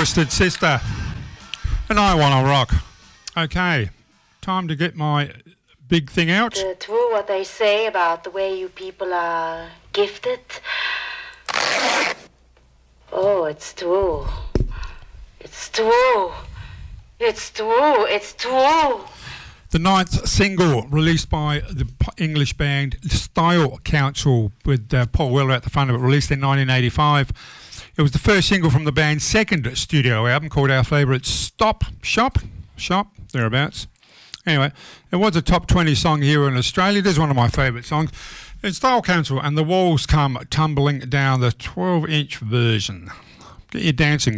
Twisted Sister, and I Wanna Rock. Okay, time to get my big thing out. It's true what they say about the way you people are gifted. Oh, it's true. It's true. It's true. It's true. The 9th single released by the English band Style Council with Paul Weller at the front of it, released in 1985. It was the first single from the band's second studio album called Our Favourite Shop, thereabouts. Anyway, it was a top 20 song here in Australia. It is one of my favourite songs. It's Style Council and The Walls Come Tumbling Down, the 12-inch version. Get your dancing